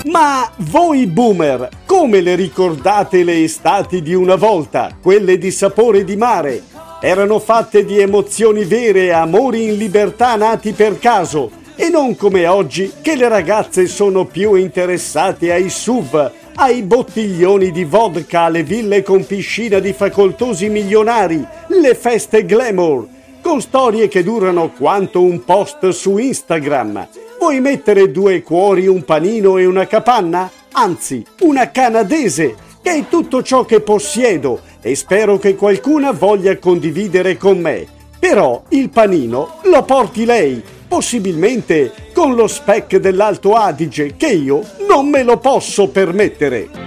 Ma voi boomer, come le ricordate le estati di una volta, quelle di sapore di mare? Erano fatte di emozioni vere e amori in libertà nati per caso, e non come oggi che le ragazze sono più interessate ai SUV, ai bottiglioni di vodka, alle ville con piscina di facoltosi milionari, le feste glamour, con storie che durano quanto un post su Instagram. Vuoi mettere 2 cuori, un panino e una capanna? Anzi, una canadese, che è tutto ciò che possiedo e spero che qualcuna voglia condividere con me. Però il panino lo porti lei, possibilmente con lo spec dell'Alto Adige, che io non me lo posso permettere.